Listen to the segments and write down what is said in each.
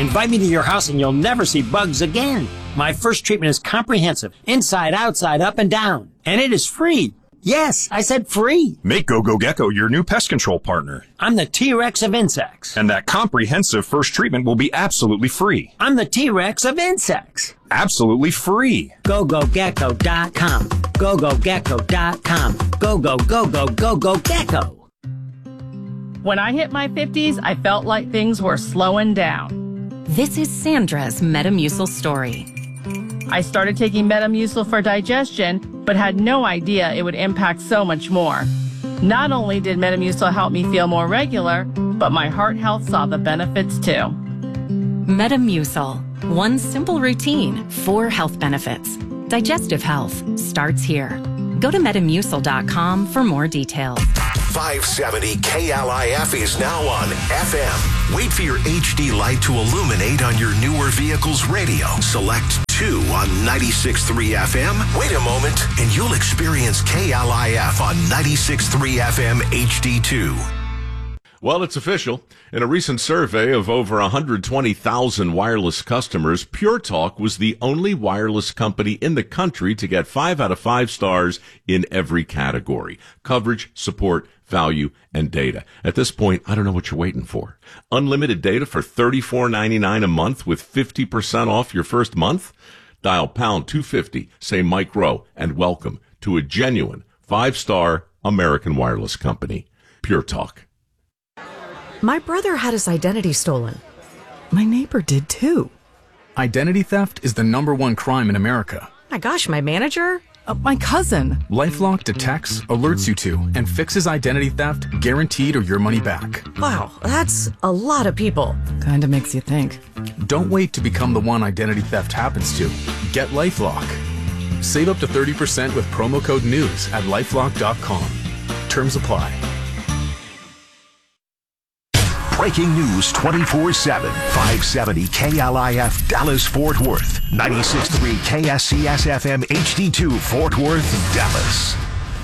Invite me to your house and you'll never see bugs again. My first treatment is comprehensive, inside, outside, up and down. And it is free. Yes, I said free. Make GoGo Gecko your new pest control partner. I'm the T-Rex of insects. And that comprehensive first treatment will be absolutely free. I'm the T-Rex of insects. Absolutely free. GoGoGecko.com. GoGoGecko.com. Go-go-go-go-go-go-gecko. When I hit my 50s, I felt like things were slowing down. This is Sandra's Metamucil story. I started taking Metamucil for digestion, but had no idea it would impact so much more. Not only did Metamucil help me feel more regular, but my heart health saw the benefits too. Metamucil. One simple routine, 4 health benefits. Digestive health starts here. Go to Metamucil.com for more details. 570 KLIF is now on FM. Wait for your HD light to illuminate on your newer vehicle's radio. Select 2 on 96.3 FM. Wait a moment, and you'll experience KLIF on 96.3 FM HD2. Well, it's official. In a recent survey of over 120,000 wireless customers, Pure Talk was the only wireless company in the country to get 5 out of 5 stars in every category: coverage, support, value, and data. At this point, I don't know what you're waiting for. Unlimited data for $34.99 a month with 50% off your first month? Dial pound 250, say Mike Rowe, and welcome to a genuine 5-star American wireless company. Pure Talk. My brother had his identity stolen. My neighbor did too. Identity theft is the #1 crime in America. My gosh, my manager? My cousin. LifeLock detects, alerts you to, and fixes identity theft, guaranteed or your money back. Wow, that's a lot of people. Kinda makes you think. Don't wait to become the one identity theft happens to. Get LifeLock. Save up to 30% with promo code NEWS at LifeLock.com. Terms apply. Breaking news 24/7. 570 KLIF Dallas-Fort Worth. 96.3 KSCS-FM HD2 Fort Worth, Dallas.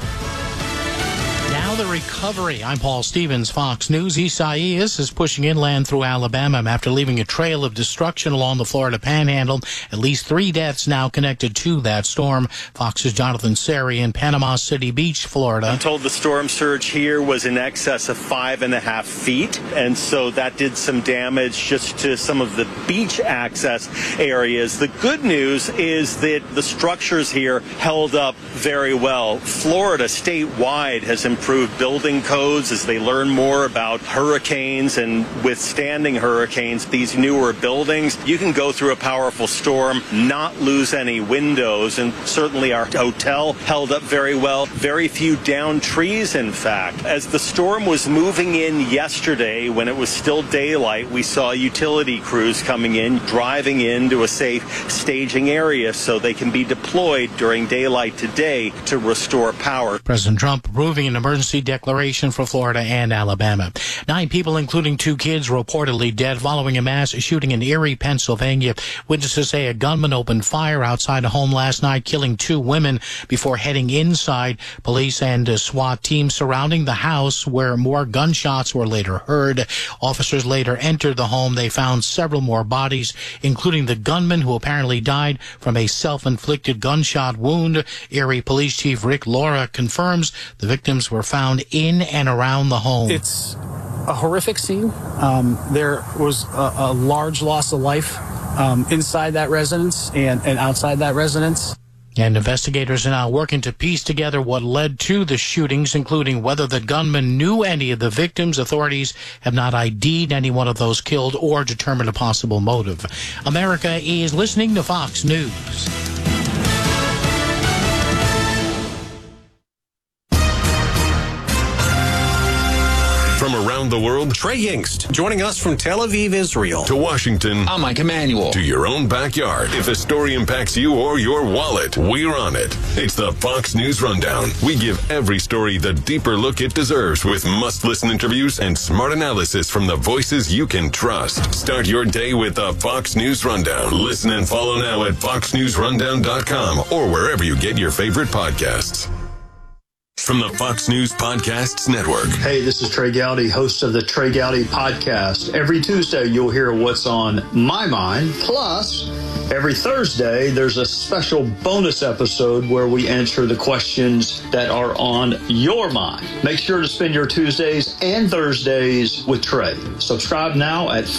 Now the recovery. I'm Paul Stevens, Fox News. Isaias is pushing inland through Alabama after leaving a trail of destruction along the Florida Panhandle. At least 3 deaths now connected to that storm. Fox's Jonathan Seri in Panama City Beach, Florida. I'm told the storm surge here was in excess of 5.5 feet, and so that did some damage just to some of the beach access areas. The good news is that the structures here held up very well. Florida statewide has improved building codes as they learn more about hurricanes and withstanding hurricanes. These newer buildings, you can go through a powerful storm, not lose any windows, and certainly our hotel held up very well. Very few downed trees, in fact. As the storm was moving in yesterday, when it was still daylight, we saw utility crews coming in, driving into a safe staging area so they can be deployed during daylight today to restore power. President Trump approving an emergency declaration for Florida and Alabama. 9 people, including 2 kids, reportedly dead following a mass shooting in Erie, Pennsylvania. Witnesses say a gunman opened fire outside a home last night, killing 2 women before heading inside. Police and a SWAT team surrounding the house where more gunshots were later heard. Officers later entered the home. They found several more bodies, including the gunman who apparently died from a self-inflicted gunshot wound. Erie Police Chief Rick Laura confirms the victims were found in and around the home. It's a horrific scene. There was a large loss of life inside that residence and outside that residence. And investigators are now working to piece together what led to the shootings, including whether the gunman knew any of the victims. Authorities have not ID'd any one of those killed or determined a possible motive. America is listening to Fox News. From around the world, Trey Yingst, joining us from Tel Aviv, Israel. To Washington. I'm Mike Emanuel. To your own backyard. If a story impacts you or your wallet, we're on it. It's the Fox News Rundown. We give every story the deeper look it deserves with must-listen interviews and smart analysis from the voices you can trust. Start your day with the Fox News Rundown. Listen and follow now at foxnewsrundown.com or wherever you get your favorite podcasts. from the Fox News Podcasts Network. Hey, this is Trey Gowdy, host of the Trey Gowdy Podcast. Every Tuesday, you'll hear what's on my mind. Plus, every Thursday, there's a special bonus episode where we answer the questions that are on your mind. Make sure to spend your Tuesdays and Thursdays with Trey. Subscribe now at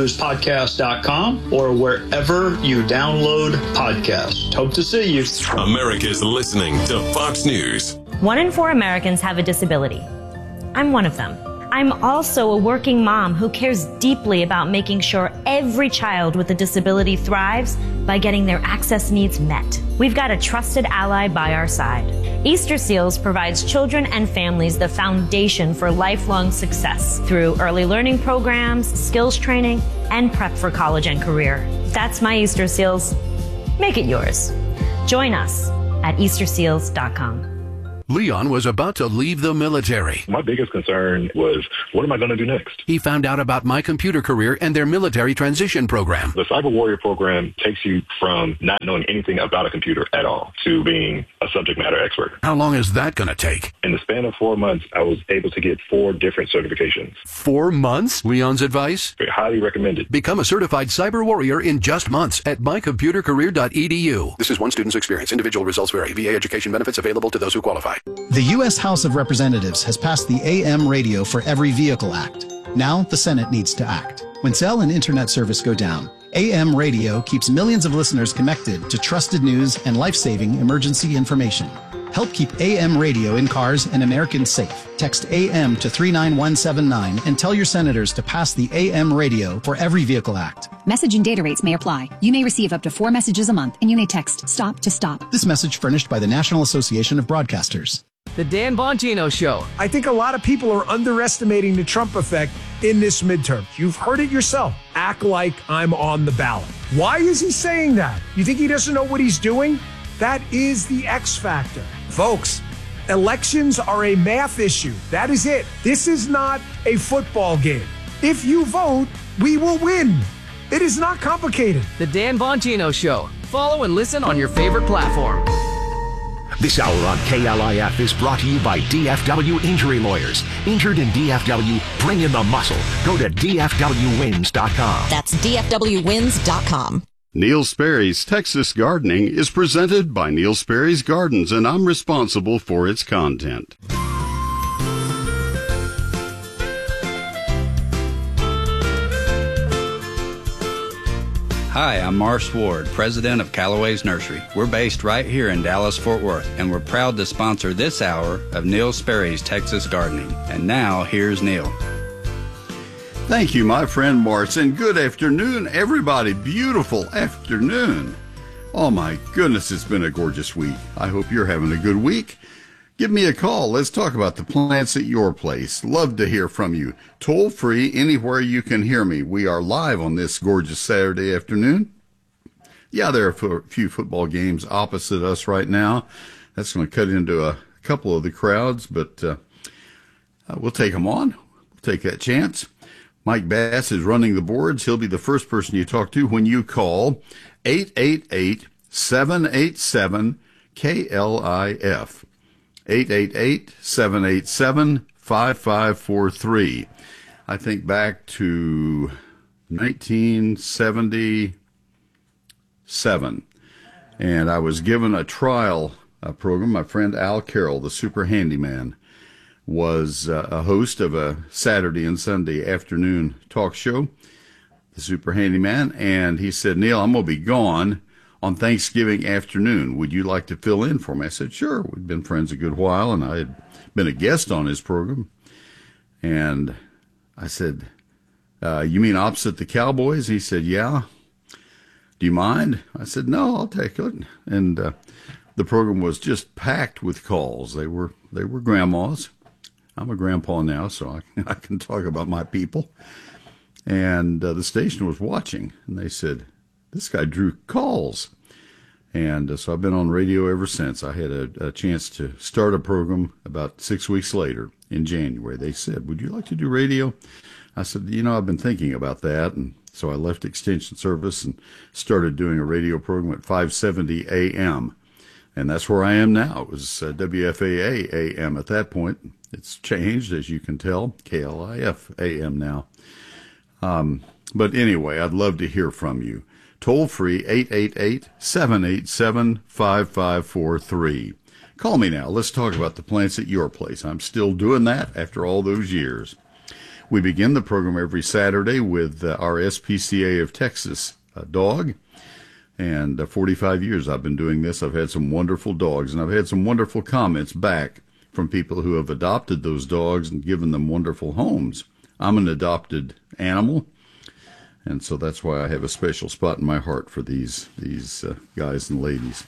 foxnewspodcast.com or wherever you download podcasts. Hope to see you. America's listening to Fox News. 1 in 4 Americans have a disability. I'm one of them. I'm also a working mom who cares deeply about making sure every child with a disability thrives by getting their access needs met. We've got a trusted ally by our side. Easter Seals provides children and families the foundation for lifelong success through early learning programs, skills training, and prep for college and career. That's my Easter Seals. Make it yours. Join us at easterseals.com. Leon was about to leave the military. My biggest concern was, what am I going to do next? He found out about My Computer Career and their military transition program. The Cyber Warrior program takes you from not knowing anything about a computer at all to being a subject matter expert. How long is that going to take? In the span of 4 months, I was able to get 4 different certifications. 4 months? Leon's advice? Highly recommended. Become a certified cyber warrior in just months at mycomputercareer.edu. This is one student's experience. Individual results vary. VA education benefits available to those who qualify. The U.S. House of Representatives has passed the AM Radio for Every Vehicle Act. Now the Senate needs to act. When cell and internet service go down, AM Radio keeps millions of listeners connected to trusted news and life-saving emergency information. Help keep AM radio in cars and Americans safe. Text AM to 39179 and tell your senators to pass the AM Radio for Every Vehicle Act. Message and data rates may apply. You may receive up to 4 messages a month, and you may text STOP to STOP. This message furnished by the National Association of Broadcasters. The Dan Bongino Show. I think a lot of people are underestimating the Trump effect in this midterm. You've heard it yourself. Act like I'm on the ballot. Why is he saying that? You think he doesn't know what he's doing? That is the X factor. Folks, elections are a math issue. That is it. This is not a football game. If you vote, we will win. It is not complicated. The Dan Bongino Show. Follow and listen on your favorite platform. This hour on KLIF is brought to you by DFW Injury Lawyers. Injured in DFW, bring in the muscle. Go to DFWwins.com. That's DFWwins.com. Neil Sperry's Texas Gardening is presented by Neil Sperry's Gardens, and I'm responsible for its content. Hi, I'm Marsh Ward, president of Callaway's Nursery. We're based right here in Dallas-Fort Worth, and we're proud to sponsor this hour of Neil Sperry's Texas Gardening. And now, here's Neil. Thank you, my friend Marsh, and good afternoon, everybody. Beautiful afternoon. Oh, my goodness, it's been a gorgeous week. I hope you're having a good week. Give me a call. Let's talk about the plants at your place. Love to hear from you. Toll free anywhere you can hear me. We are live on this gorgeous Saturday afternoon. Yeah, there are a few football games opposite us right now. That's going to cut into a couple of the crowds, but we'll take them on. We'll take that chance. Mike Bass is running the boards. He'll be the first person you talk to when you call 888-787-KLIF. 888-787-5543. I think back to 1977, and I was given a trial program. My friend Al Carroll, the super handyman, was a host of a Saturday and Sunday afternoon talk show, the super handyman, and he said, Neil, I'm going to be gone on Thanksgiving afternoon. Would you like to fill in for me? I said, sure. We'd been friends a good while, and I had been a guest on his program. And I said, you mean opposite the Cowboys? He said, yeah. Do you mind? I said, no, I'll take it. And the program was just packed with calls. They were grandmas. I'm a grandpa now, so I can talk about my people. And the station was watching, and they said, this guy drew calls. And so I've been on radio ever since. I had a chance to start a program about 6 weeks later in January. They said, would you like to do radio? I said, I've been thinking about that. And so I left Extension Service and started doing a radio program at 570 a.m. And that's where I am now. It was WFAA AM at that point. It's changed, as you can tell, KLIF AM now. But anyway, I'd love to hear from you. Toll free, 888-787-5543. Call me now. Let's talk about the plants at your place. I'm still doing that after all those years. We begin the program every Saturday with our SPCA of Texas dog. And 45 years I've been doing this. I've had some wonderful dogs, and I've had some wonderful comments back from people who have adopted those dogs and given them wonderful homes. I'm an adopted animal, and so that's why I have a special spot in my heart for these guys and ladies.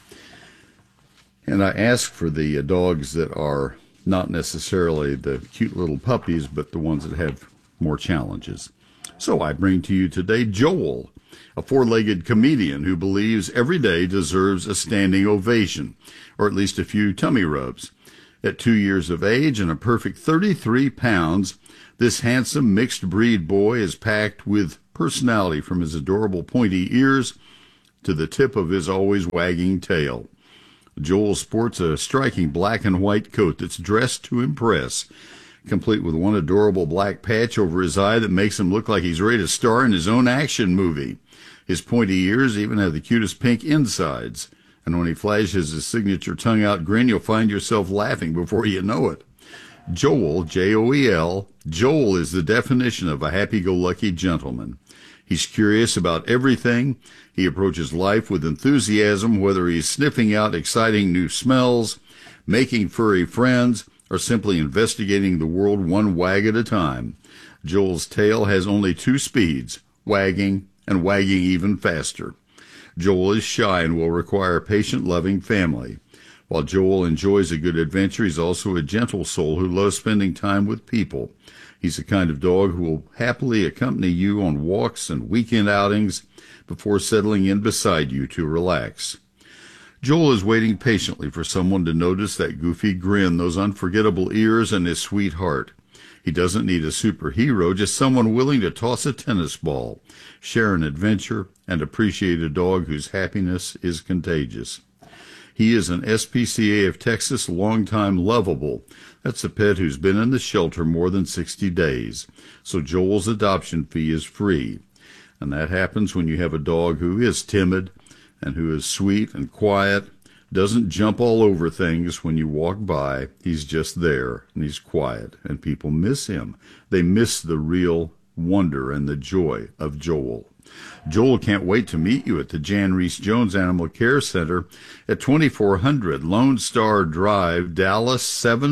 And I ask for the dogs that are not necessarily the cute little puppies, but the ones that have more challenges. So I bring to you today Joel, a four-legged comedian who believes every day deserves a standing ovation, or at least a few tummy rubs. At 2 years of age and a perfect 33 pounds, this handsome mixed-breed boy is packed with personality from his adorable pointy ears to the tip of his always wagging tail. Joel sports a striking black and white coat that's dressed to impress, complete with one adorable black patch over his eye that makes him look like he's ready to star in his own action movie. His pointy ears even have the cutest pink insides, and when he flashes his signature tongue-out grin, you'll find yourself laughing before you know it. Joel, Joel, Joel is the definition of a happy-go-lucky gentleman. He's curious about everything. He approaches life with enthusiasm, whether he's sniffing out exciting new smells, making furry friends, or simply investigating the world one wag at a time. Joel's tail has only two speeds, wagging and wagging even faster. Joel is shy and will require a patient, loving family. While Joel enjoys a good adventure, he's also a gentle soul who loves spending time with people. He's the kind of dog who will happily accompany you on walks and weekend outings before settling in beside you to relax. Joel is waiting patiently for someone to notice that goofy grin, those unforgettable ears, and his sweet heart. He doesn't need a superhero, just someone willing to toss a tennis ball, share an adventure, and appreciate a dog whose happiness is contagious. He is an SPCA of Texas longtime lovable. That's a pet who's been in the shelter more than 60 days. So Joel's adoption fee is free. And that happens when you have a dog who is timid and who is sweet and quiet, doesn't jump all over things when you walk by. He's just there, and he's quiet, and people miss him. They miss the real wonder and the joy of Joel. Joel can't wait to meet you at the Jan Reese Jones Animal Care Center at 2400 Lone Star Drive, Dallas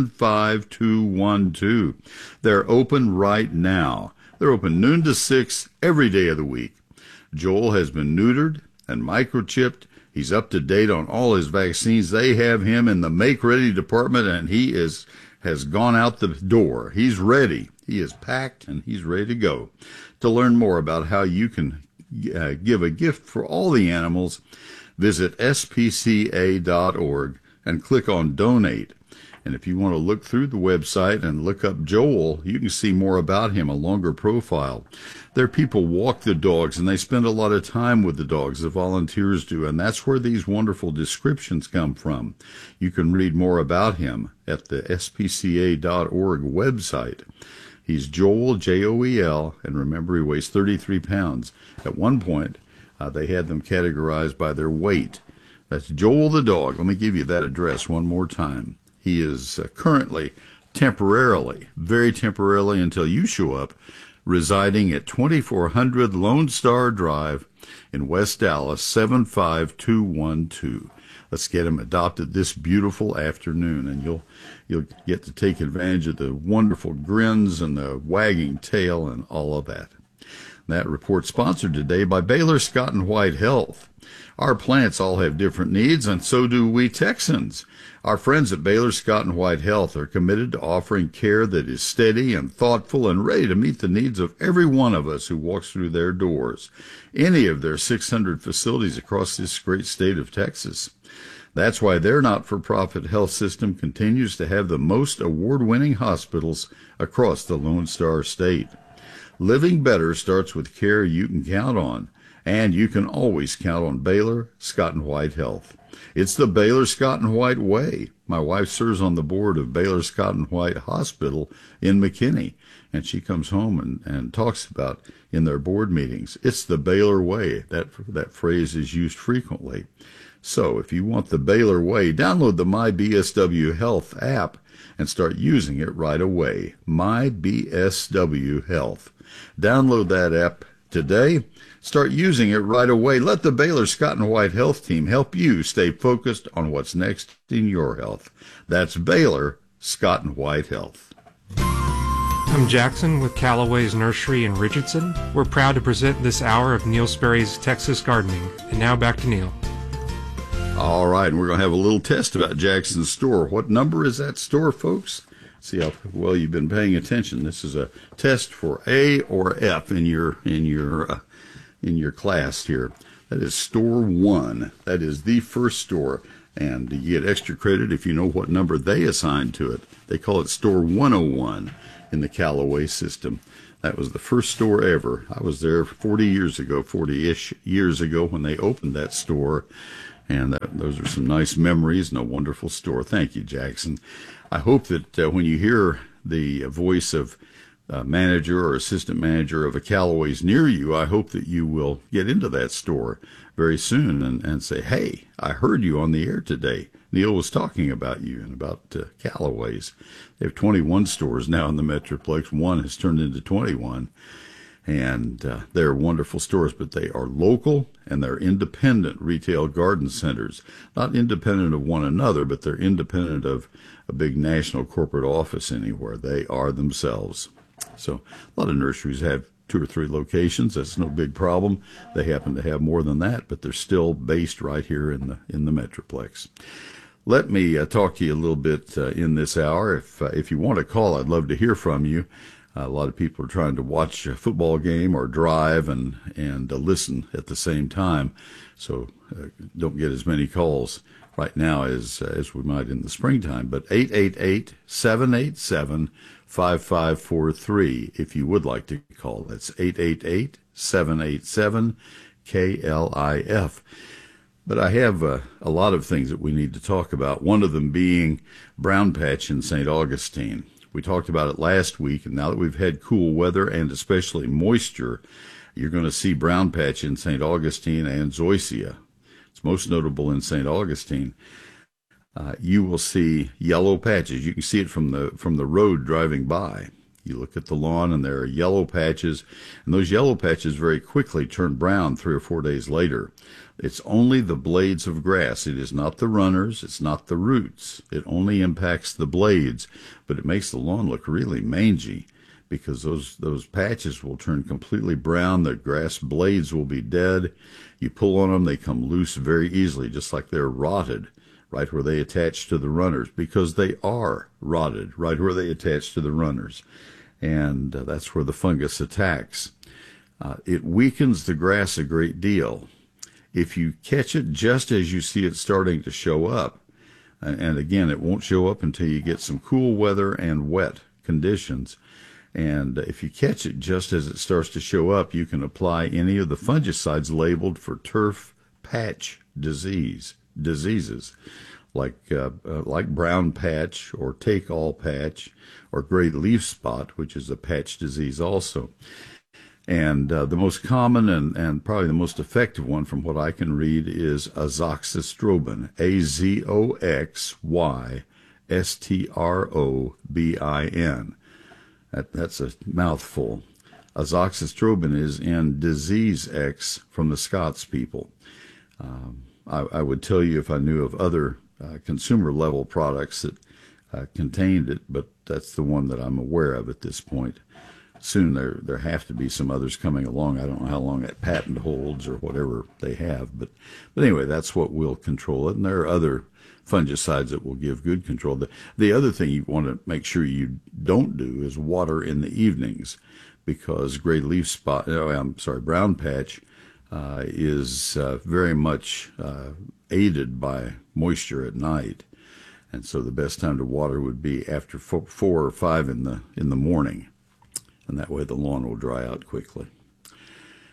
75212. They're open right now. They're open noon to 6 every day of the week. Joel has been neutered and microchipped. He's up to date on all his vaccines. They have him in the make-ready department, and he has gone out the door. He's ready. He is packed, and he's ready to go. To learn more about how you can give a gift for all the animals, visit spca.org and click on Donate. And if you want to look through the website and look up Joel, you can see more about him, a longer profile. Their people walk the dogs, and they spend a lot of time with the dogs, the volunteers do, and that's where these wonderful descriptions come from. You can read more about him at the spca.org website. He's Joel, Joel, and remember, he weighs 33 pounds. At one point, they had them categorized by their weight. That's Joel the dog. Let me give you that address one more time. He is currently, temporarily, very temporarily until you show up, residing at 2400 Lone Star Drive in West Dallas, 75212. Let's get him adopted this beautiful afternoon, and you'll get to take advantage of the wonderful grins and the wagging tail and all of that. That report sponsored today by Baylor Scott & White Health. Our plants all have different needs, and so do we Texans. Our friends at Baylor Scott & White Health are committed to offering care that is steady and thoughtful and ready to meet the needs of every one of us who walks through their doors, any of their 600 facilities across this great state of Texas. That's why their not-for-profit health system continues to have the most award-winning hospitals across the Lone Star State. Living better starts with care you can count on, And you can always count on Baylor Scott and White Health. It's the Baylor Scott and White way. My wife serves on the board of Baylor Scott and White Hospital in McKinney, and she comes home and talks about in their board meetings. It's the Baylor way. That phrase is used frequently. So if you want the Baylor way, download the MyBSW Health app and start using it right away. MyBSW Health. Download that app today. Start using it right away. Let the Baylor Scott and White Health team help you stay focused on what's next in your health. That's Baylor Scott and White Health. I'm Jackson with Callaway's Nursery in Richardson. We're proud to present this hour of Neil Sperry's Texas Gardening. And now back to Neil. All right, and we're going to have a little test about Jackson's store. What number is that store, folks? See how well you've been paying attention. This is a test for A or F in your class here. That is store 1. That is the first store, and you get extra credit if you know what number they assigned to it. They call it store 101 in the Callaway system. That was the first store ever. I was there 40-ish years ago when they opened that store, and those are some nice memories and a wonderful store. Thank you, Jackson. I hope that when you hear the voice of manager or assistant manager of a Callaway's near you, I hope that you will get into that store very soon and say, hey, I heard you on the air today. Neil was talking about you and about Callaway's. They have 21 stores now in the Metroplex. One has turned into 21. And they're wonderful stores, but they are local and they're independent retail garden centers. Not independent of one another, but they're independent of a big national corporate office anywhere. They are themselves. So a lot of nurseries have 2 or 3 locations. That's no big problem. They happen to have more than that, but they're still based right here in the Metroplex. Let me talk to you a little bit in this hour. If you want to call, I'd love to hear from you. A lot of people are trying to watch a football game or drive and listen at the same time, so don't get as many calls right now as we might in the springtime. But 888-787-5543 if you would like to call. That's 888-787-KLIF. But I have a lot of things that we need to talk about, one of them being brown patch in St. Augustine. We talked about it last week, and now that we've had cool weather and especially moisture, you're going to see brown patch in St. Augustine and Zoysia. It's most notable in St. Augustine. You will see yellow patches. You can see it from the road driving by. You look at the lawn, and there are yellow patches, and those yellow patches very quickly turn brown 3 or 4 days later. It's only the blades of grass. It is not the runners. It's not the roots. It only impacts the blades, but it makes the lawn look really mangy because those patches will turn completely brown. The grass blades will be dead. You pull on them, they come loose very easily, just like they're rotted right where they attach to the runners, because they are rotted right where they attach to the runners. And that's where the fungus attacks. It weakens the grass a great deal. If you catch it just as you see it starting to show up, and again, it won't show up until you get some cool weather and wet conditions, and if you catch it just as it starts to show up, you can apply any of the fungicides labeled for turf patch diseases, like brown patch or take all patch or gray leaf spot, which is a patch disease also. And the most common and probably the most effective one from what I can read is azoxystrobin, AZOXYSTROBIN. That's a mouthful. Azoxystrobin is in Disease X from the Scots people. I would tell you if I knew of other consumer-level products that contained it, but that's the one that I'm aware of at this point. Soon there have to be some others coming along. I don't know how long that patent holds or whatever they have, but anyway, that's what will control it. And there are other fungicides that will give good control. The other thing you want to make sure you don't do is water in the evenings, because brown patch is very much aided by moisture at night, and so the best time to water would be after 4 or 5 in the morning. And that way the lawn will dry out quickly.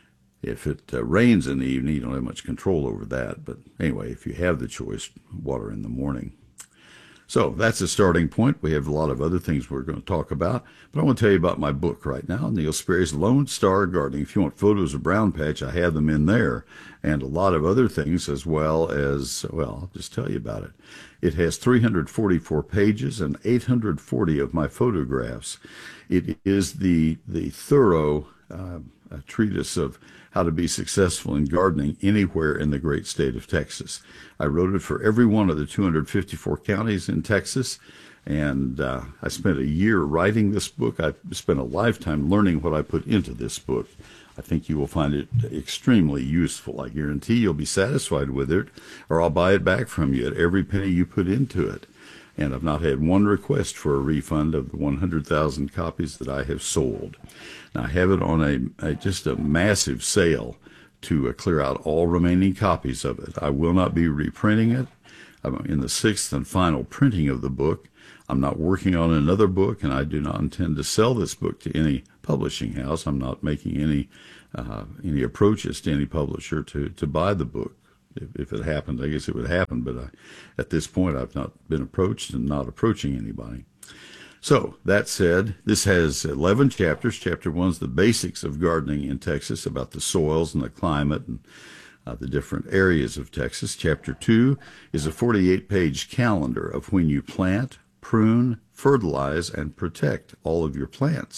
If it rains in the evening, you don't have much control over that. But anyway, if you have the choice, water in the morning. So that's a starting point. We have a lot of other things we're going to talk about, but I want to tell you about my book right now, Neil Sperry's Lone Star Gardening. If you want photos of brown patch, I have them in there, and a lot of other things as well as, well, I'll just tell you about it. It has 344 pages and 840 of my photographs. It is the thorough treatise of how to be successful in gardening anywhere in the great state of Texas. I wrote it for every one of the 254 counties in Texas, and I spent a year writing this book. I spent a lifetime learning what I put into this book. I think you will find it extremely useful. I guarantee you'll be satisfied with it, or I'll buy it back from you at every penny you put into it. And I've not had one request for a refund of the 100,000 copies that I have sold. Now, I have it on just a massive sale to clear out all remaining copies of it. I will not be reprinting it. I'm in the 6th and final printing of the book. I'm not working on another book, and I do not intend to sell this book to any publishing house. I'm not making any approaches to any publisher to buy the book. If it happened, I guess it would happen, but at this point I've not been approached and not approaching anybody. So, that said, this has 11 chapters. Chapter 1 is the basics of gardening in Texas, about the soils and the climate and the different areas of Texas. Chapter 2 is a 48-page calendar of when you plant, prune, fertilize, and protect all of your plants.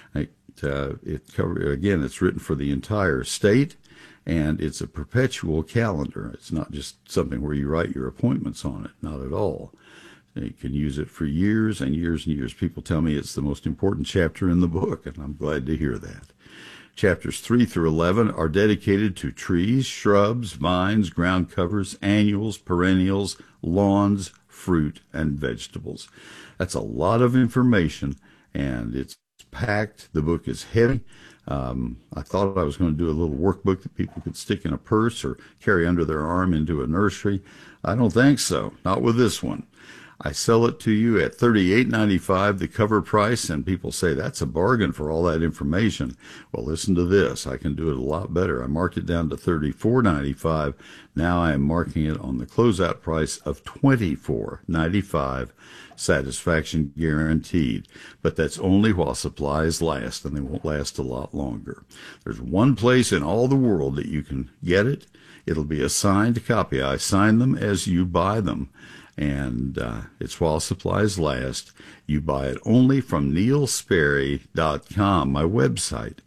It's written for the entire state, and it's a perpetual calendar. It's not just something where you write your appointments on it, not at all. You can use it for years and years and years. People tell me it's the most important chapter in the book, and I'm glad to hear that. Chapters 3 through 11 are dedicated to trees, shrubs, vines, ground covers, annuals, perennials, lawns, fruit, and vegetables. That's a lot of information, and it's packed. The book is heavy. I thought I was going to do a little workbook that people could stick in a purse or carry under their arm into a nursery. I don't think so. Not with this one. I sell it to you at $38.95, the cover price, and people say that's a bargain for all that information. Well, listen to this. I can do it a lot better. I marked it down to $34.95. Now I am marking it on the closeout price of $24.95, satisfaction guaranteed. But that's only while supplies last, and they won't last a lot longer. There's one place in all the world that you can get it. It'll be a signed copy. I sign them as you buy them. And it's while supplies last. You buy it only from neilsperry.com, my website,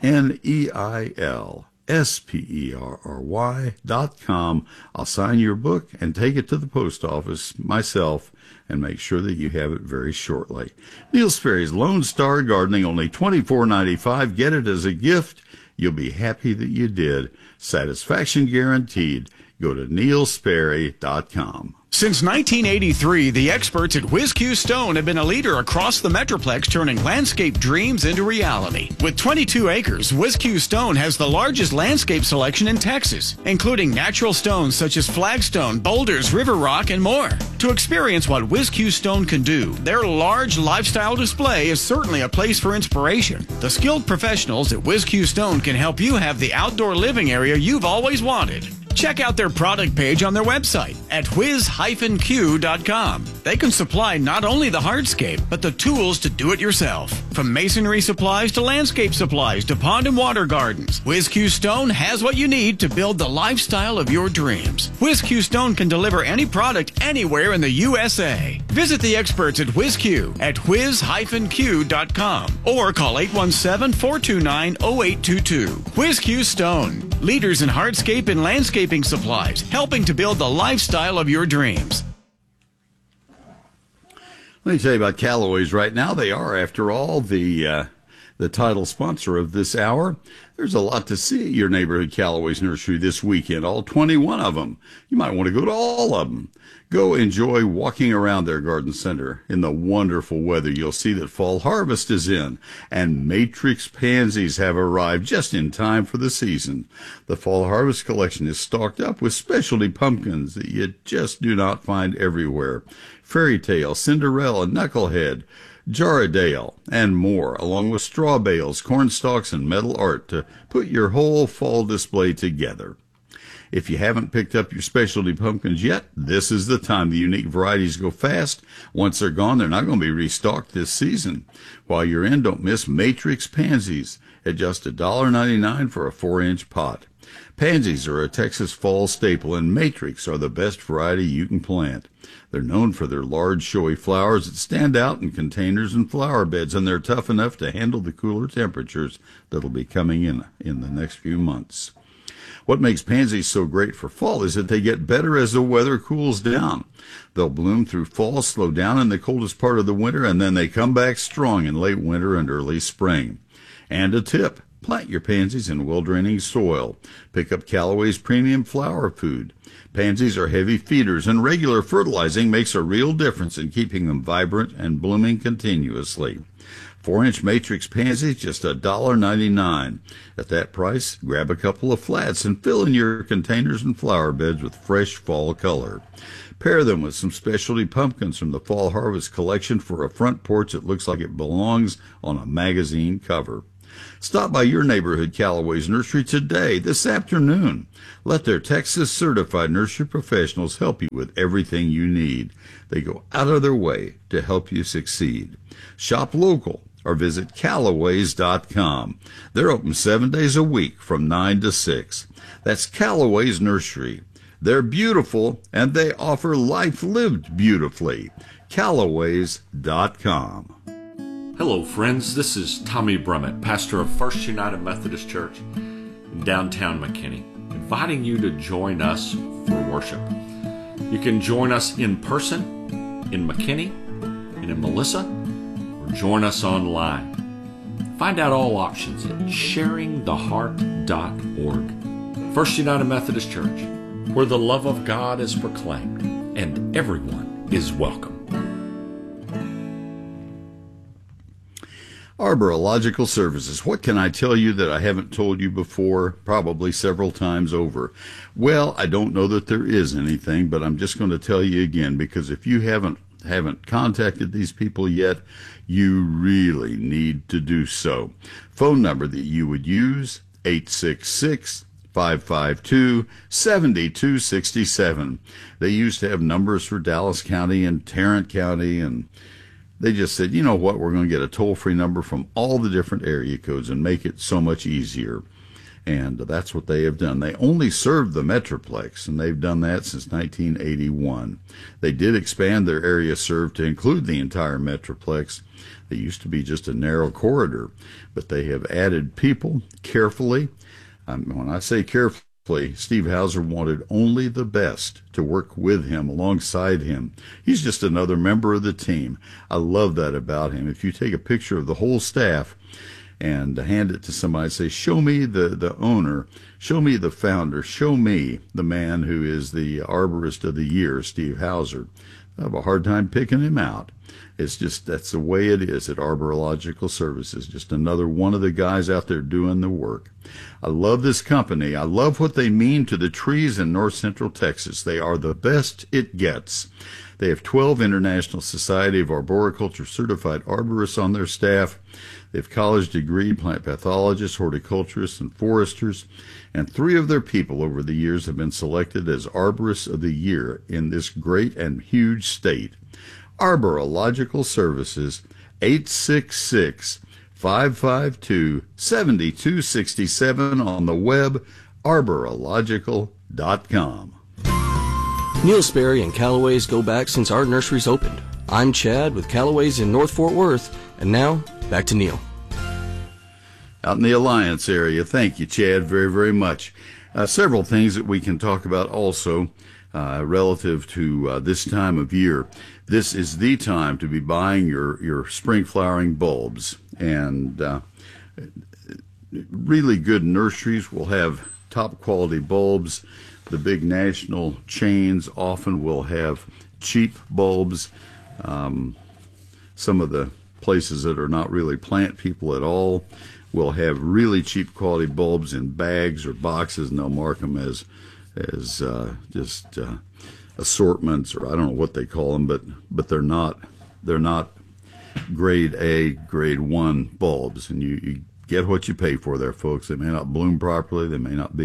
neilsperry.com. I'll sign your book and take it to the post office myself and make sure that you have it very shortly. Neil Sperry's Lone Star Gardening, only $24.95. Get it as a gift. You'll be happy that you did. Satisfaction guaranteed. Go to neilsperry.com. Since 1983, the experts at WhizQ Stone have been a leader across the Metroplex, turning landscape dreams into reality. With 22 acres, WhizQ Stone has the largest landscape selection in Texas, including natural stones such as flagstone, boulders, river rock, and more. To experience what WhizQ Stone can do, their large lifestyle display is certainly a place for inspiration. The skilled professionals at WhizQ Stone can help you have the outdoor living area you've always wanted. Check out their product page on their website at whiz-q.com. They can supply not only the hardscape, but the tools to do it yourself. From masonry supplies to landscape supplies to pond and water gardens, WhizQ Stone has what you need to build the lifestyle of your dreams. WhizQ Stone can deliver any product anywhere in the USA. Visit the experts at WhizQ at whiz-q.com or call 817-429-0822. WhizQ Stone, leaders in hardscape and landscaping supplies, helping to build the lifestyle of your dreams. Let me tell you about Callaway's right now. They are, after all, the title sponsor of this hour. There's a lot to see at your neighborhood Callaway's nursery this weekend, all 21 of them. You might want to go to all of them. Go enjoy walking around their garden center in the wonderful weather. You'll see that fall harvest is in, and matrix pansies have arrived just in time for the season. The fall harvest collection is stocked up with specialty pumpkins that you just do not find everywhere. Fairy Tale, Cinderella, Knucklehead, Jarradale, and more, along with straw bales, corn stalks, and metal art to put your whole fall display together. If you haven't picked up your specialty pumpkins yet, this is the time. The unique varieties go fast. Once they're gone, they're not going to be restocked this season. While you're in, don't miss Matrix Pansies at just $1.99 for a 4-inch pot. Pansies are a Texas fall staple, and Matrix are the best variety you can plant. They're known for their large, showy flowers that stand out in containers and flower beds, and they're tough enough to handle the cooler temperatures that'll be coming in the next few months. What makes pansies so great for fall is that they get better as the weather cools down. They'll bloom through fall, slow down in the coldest part of the winter, and then they come back strong in late winter and early spring. And a tip, plant your pansies in well-draining soil. Pick up Callaway's premium flower food. Pansies are heavy feeders, and regular fertilizing makes a real difference in keeping them vibrant and blooming continuously. 4-inch Matrix pansies, just $1.99. At that price, grab a couple of flats and fill in your containers and flower beds with fresh fall color. Pair them with some specialty pumpkins from the Fall Harvest collection for a front porch that looks like it belongs on a magazine cover. Stop by your neighborhood Callaway's Nursery today, this afternoon. Let their Texas-certified nursery professionals help you with everything you need. They go out of their way to help you succeed. Shop local or visit Callaways.com. They're open 7 days a week from 9 to 6. That's Callaway's Nursery. They're beautiful, and they offer life lived beautifully. Callaways.com. Hello, friends. This is Tommy Brummett, pastor of First United Methodist Church in downtown McKinney, inviting you to join us for worship. You can join us in person in McKinney and in Melissa, or join us online. Find out all options at sharingtheheart.org. First United Methodist Church, where the love of God is proclaimed and everyone is welcome. Arborological Services. What can I tell you that I haven't told you before, probably several times over? Well, I don't know that there is anything, but I'm just going to tell you again, because if you haven't contacted these people yet, you really need to do so. Phone number that you would use, 866-552-7267. They used to have numbers for Dallas County and Tarrant County, and they just said, you know what, we're going to get a toll-free number from all the different area codes and make it so much easier. And that's what they have done. They only served the Metroplex, and they've done that since 1981. They did expand their area served to include the entire Metroplex. They used to be just a narrow corridor, but they have added people carefully. When I say carefully, Steve Hauser wanted only the best to work with him, alongside him. He's just another member of the team. I love that about him. If you take a picture of the whole staff and hand it to somebody, say, show me the owner, show me the founder, show me the man who is the arborist of the year, Steve Hauser, I have a hard time picking him out. It's just, that's the way it is at Arborological Services. Just another one of the guys out there doing the work. I love this company. I love what they mean to the trees in north central Texas. They are the best it gets. They have 12 International Society of Arboriculture certified arborists on their staff. They have college degree plant pathologists, horticulturists, and foresters. And 3 of their people over the years have been selected as Arborists of the Year in this great and huge state. Arborological Services, 866-552-7267 on the web, arborological.com. Neil Sperry and Callaway's go back since our nursery's opened. I'm Chad with Callaway's in North Fort Worth, and now, back to Neil. Out in the Alliance area. Thank you, Chad, very, very much. Several things that we can talk about also relative to this time of year. This is the time to be buying your spring flowering bulbs. And really good nurseries will have top quality bulbs. The big national chains often will have cheap bulbs. Some of the places that are not really plant people at all will have really cheap quality bulbs in bags or boxes, and they'll mark them as just assortments, or I don't know what they call them, but they're not grade A, grade 1 bulbs, and you get what you pay for there, folks. They may not bloom properly. They may not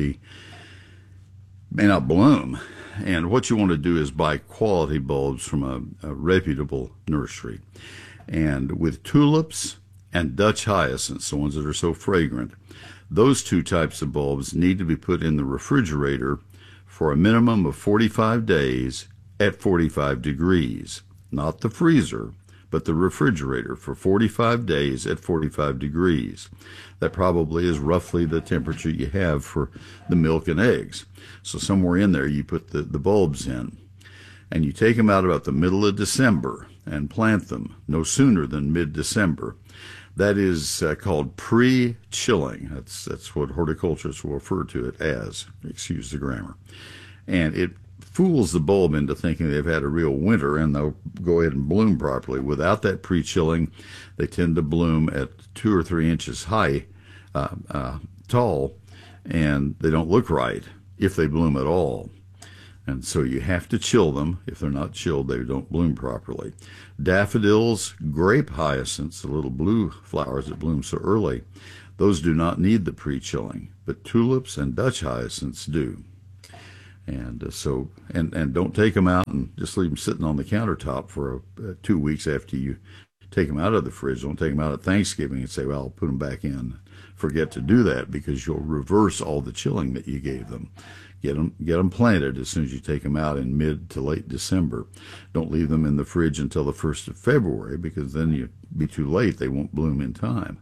bloom. And what you want to do is buy quality bulbs from a reputable nursery. And with tulips and Dutch hyacinths, the ones that are so fragrant, those two types of bulbs need to be put in the refrigerator for a minimum of 45 days at 45 degrees. Not the freezer, but the refrigerator for 45 days at 45 degrees. That probably is roughly the temperature you have for the milk and eggs. So somewhere in there you put the bulbs in, and you take them out about the middle of December and plant them no sooner than mid-December. That is called pre-chilling. That's what horticulturists will refer to it as, excuse the grammar. And it fools the bulb into thinking they've had a real winter, and they'll go ahead and bloom properly. Without that pre-chilling, they tend to bloom at 2 or 3 inches high, tall, and they don't look right if they bloom at all. And so you have to chill them. If they're not chilled, they don't bloom properly. Daffodils, grape hyacinths, the little blue flowers that bloom so early, those do not need the pre-chilling, but tulips and Dutch hyacinths do. And so don't take them out and just leave them sitting on the countertop for 2 weeks after you take them out of the fridge. Don't take them out at Thanksgiving and say, well, I'll put them back in. Forget to do that, because you'll reverse all the chilling that you gave them. Get them planted as soon as you take them out in mid to late December. Don't leave them in the fridge until the 1st of February, because then you'll be too late. They won't bloom in time.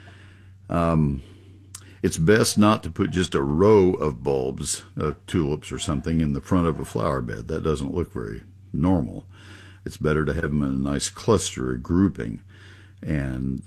It's best not to put just a row of bulbs, tulips or something, in the front of a flower bed. That doesn't look very normal. It's better to have them in a nice cluster, a grouping, and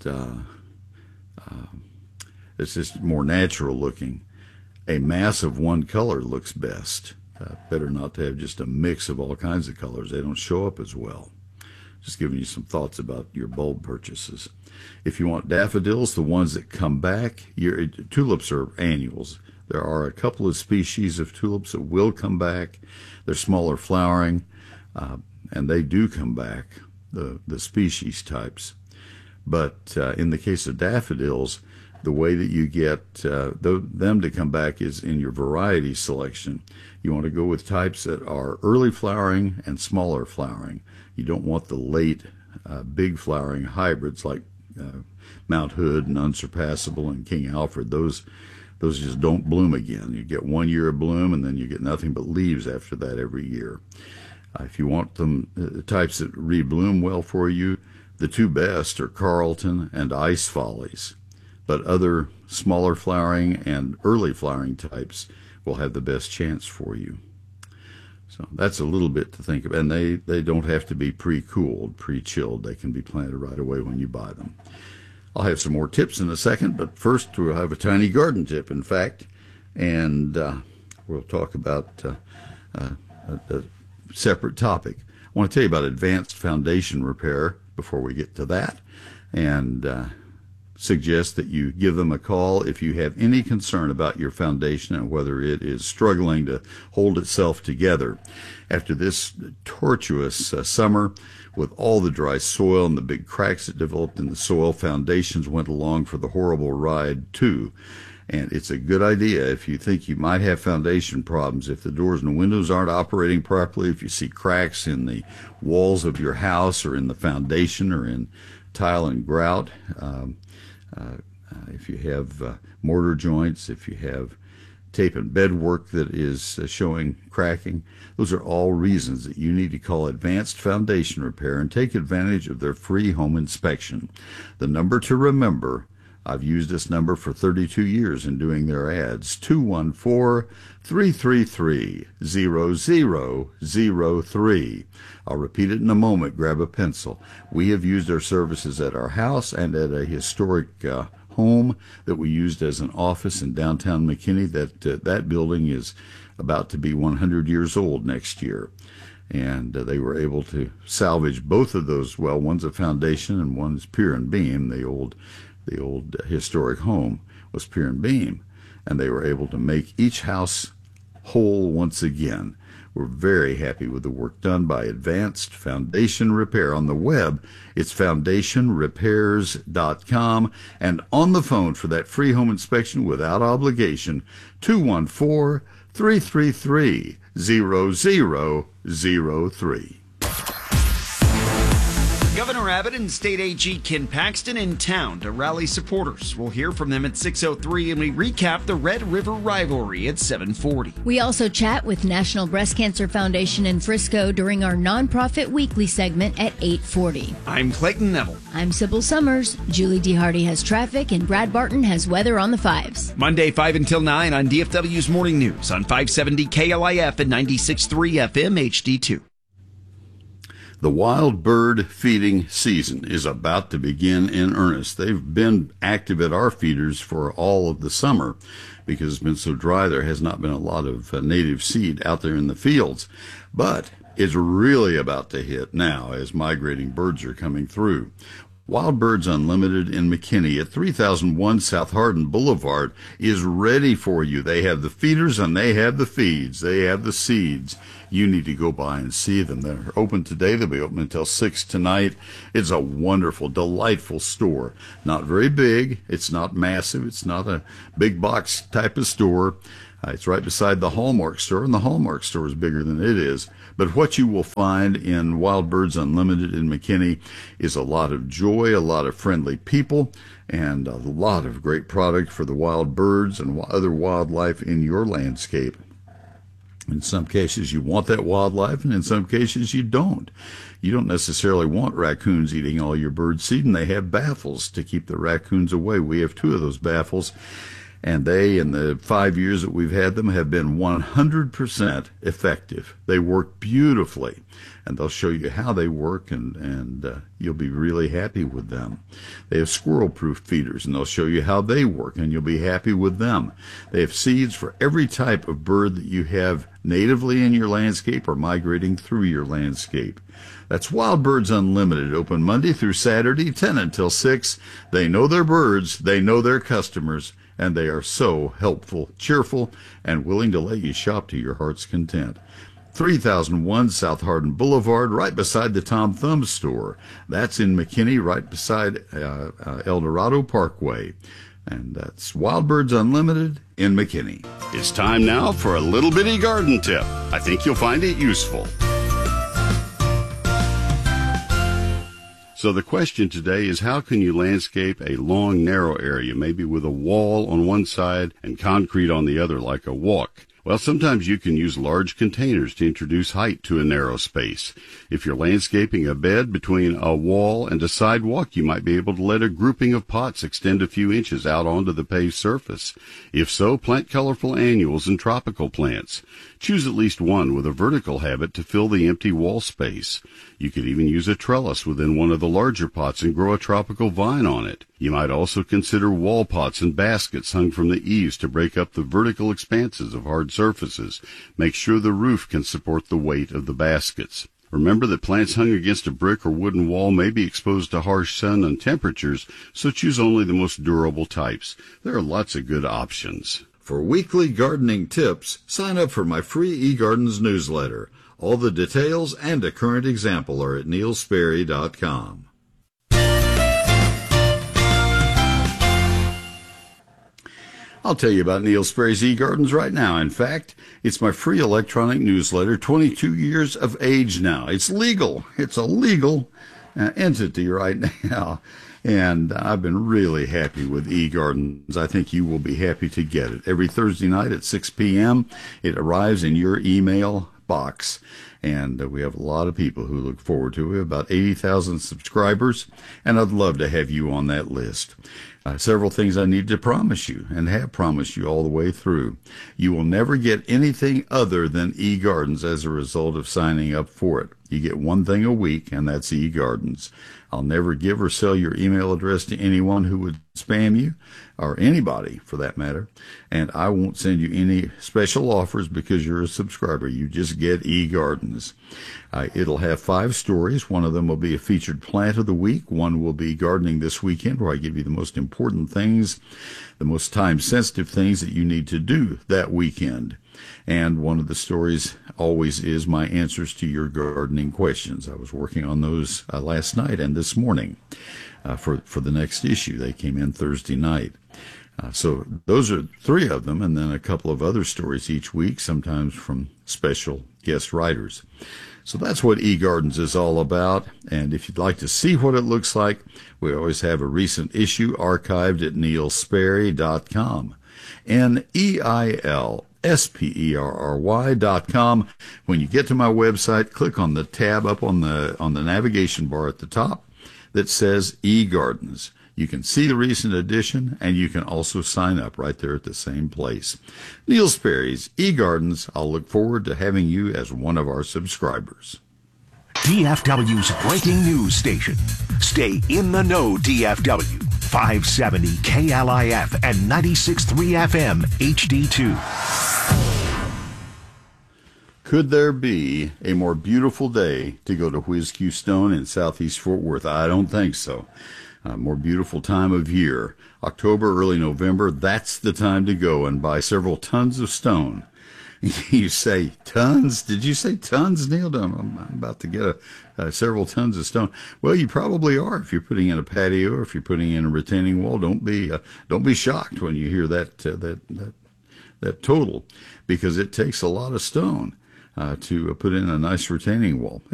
it's just more natural looking. A mass of one color looks best. Better not to have just a mix of all kinds of colors. They don't show up as well. Just giving you some thoughts about your bulb purchases. If you want daffodils, the ones that come back, tulips are annuals. There are a couple of species of tulips that will come back. They're smaller flowering, and they do come back, the species types. But in the case of daffodils, the way that you get them to come back is in your variety selection. You want to go with types that are early flowering and smaller flowering. You don't want the late big flowering hybrids like Mount Hood and Unsurpassable and King Alfred. Those just don't bloom again. You get 1 year of bloom, and then you get nothing but leaves after that every year. If you want them types that rebloom well for you, the two best are Carlton and Ice Follies. But other smaller flowering and early flowering types will have the best chance for you. So that's a little bit to think of. And they don't have to be pre-cooled, pre-chilled. They can be planted right away when you buy them. I'll have some more tips in a second, but first we'll have a tiny garden tip, in fact. And we'll talk about a separate topic. I want to tell you about advanced foundation repair before we get to that. And suggest that you give them a call if you have any concern about your foundation and whether it is struggling to hold itself together. After this tortuous summer, with all the dry soil and the big cracks that developed in the soil, foundations went along for the horrible ride too. And it's a good idea if you think you might have foundation problems, if the doors and windows aren't operating properly, if you see cracks in the walls of your house or in the foundation or in tile and grout, if you have mortar joints, if you have tape and bed work that is showing cracking, those are all reasons that you need to call Advanced Foundation Repair and take advantage of their free home inspection. The number to remember, I've used this number for 32 years in doing their ads, 214-333-0003. I'll repeat it in a moment. Grab a pencil. We have used their services at our house and at a historic home that we used as an office in downtown McKinney. That building is about to be 100 years old next year. And they were able to salvage both of those. Well, one's a foundation and one's pier and beam. The old historic home was pier and beam. And they were able to make each house whole once again. We're very happy with the work done by Advanced Foundation Repair. On the web, it's foundationrepairs.com. And on the phone for that free home inspection without obligation, 214-333-0003. Governor Abbott and State AG Ken Paxton in town to rally supporters. We'll hear from them at 6:03, and we recap the Red River rivalry at 7:40. We also chat with National Breast Cancer Foundation in Frisco during our nonprofit weekly segment at 8:40. I'm Clayton Neville. I'm Sybil Summers. Julie D. Hardy has traffic, and Brad Barton has weather on the 5s. Monday, 5 until 9 on DFW's Morning News on 570 KLIF and 96.3 FM HD2. The wild bird feeding season is about to begin in earnest. They've been active at our feeders for all of the summer because it's been so dry. There has not been a lot of native seed out there in the fields. But it's really about to hit now as migrating birds are coming through. Wild Birds Unlimited in McKinney at 3001 South Hardin Boulevard is ready for you. They have the feeders and they have the feeds. They have the seeds. You need to go by and see them. They're open today. They'll be open until 6 tonight. It's a wonderful, delightful store. Not very big. It's not massive. It's not a big box type of store. It's right beside the Hallmark store, and the Hallmark store is bigger than it is. But what you will find in Wild Birds Unlimited in McKinney is a lot of joy, a lot of friendly people, and a lot of great product for the wild birds and other wildlife in your landscape. In some cases, you want that wildlife, and in some cases, you don't. You don't necessarily want raccoons eating all your bird seed, and they have baffles to keep the raccoons away. We have 2 of those baffles, and they, in the 5 years that we've had them, have been 100% effective. They work beautifully, and they'll show you how they work, and you'll be really happy with them. They have squirrel-proof feeders, and they'll show you how they work, and you'll be happy with them. They have seeds for every type of bird that you have natively in your landscape or migrating through your landscape. That's Wild Birds Unlimited, open Monday through Saturday, 10 until 6. They know their birds, they know their customers, and they are so helpful, cheerful, and willing to let you shop to your heart's content. 3001 South Hardin Boulevard, right beside the Tom Thumb store. That's in McKinney, right beside El Dorado Parkway. And that's Wild Birds Unlimited in McKinney. It's time now for a little bitty garden tip. I think you'll find it useful. So the question today is, how can you landscape a long, narrow area, maybe with a wall on one side and concrete on the other, like a walk? Well, sometimes you can use large containers to introduce height to a narrow space. If you're landscaping a bed between a wall and a sidewalk, you might be able to let a grouping of pots extend a few inches out onto the paved surface. If so, plant colorful annuals and tropical plants. Choose at least one with a vertical habit to fill the empty wall space. You could even use a trellis within one of the larger pots and grow a tropical vine on it. You might also consider wall pots and baskets hung from the eaves to break up the vertical expanses of hard surfaces. Make sure the roof can support the weight of the baskets. Remember that plants hung against a brick or wooden wall may be exposed to harsh sun and temperatures, so choose only the most durable types. There are lots of good options. For weekly gardening tips, sign up for my free eGardens newsletter. All the details and a current example are at neilsperry.com. I'll tell you about Neil Sperry's eGardens right now. In fact, it's my free electronic newsletter, 22 years of age now. It's legal. It's a legal entity right now. And I've been really happy with eGardens. I think you will be happy to get it. Every Thursday night at 6 p.m., it arrives in your email box. And we have a lot of people who look forward to it, about 80,000 subscribers, and I'd love to have you on that list. Several things I need to promise you, and have promised you all the way through. You will never get anything other than eGardens as a result of signing up for it. You get one thing a week, and that's eGardens. I'll never give or sell your email address to anyone who would spam you, or anybody for that matter. And I won't send you any special offers because you're a subscriber. You just get eGardens. It'll have 5 stories. One of them will be a featured plant of the week. One will be gardening this weekend, where I give you the most important things, the most time-sensitive things that you need to do that weekend. And one of the stories always is my answers to your gardening questions. I was working on those last night and this morning for the next issue. They came in Thursday night. So those are 3 of them, and then a couple of other stories each week, sometimes from special guest writers. So that's what eGardens is all about. And if you'd like to see what it looks like, we always have a recent issue archived at neilsperry.com. NEILSPERRY.com. When you get to my website, click on the tab up on the navigation bar at the top that says eGardens. You can see the recent edition, and you can also sign up right there at the same place. Neil Sperry's eGardens. I'll look forward to having you as one of our subscribers. DFW's breaking news station. Stay in the know, DFW. 570 KLIF and 96.3 FM HD2. Could there be a more beautiful day to go to Whiz Q Stone in Southeast Fort Worth? I don't think so. More beautiful time of year. October, early November, that's the time to go and buy several tons of stone. You say tons? Did you say tons, Neil? I'm about to get several tons of stone. Well, you probably are if you're putting in a patio or if you're putting in a retaining wall. Don't be shocked when you hear that total, because it takes a lot of stone to put in a nice retaining wall.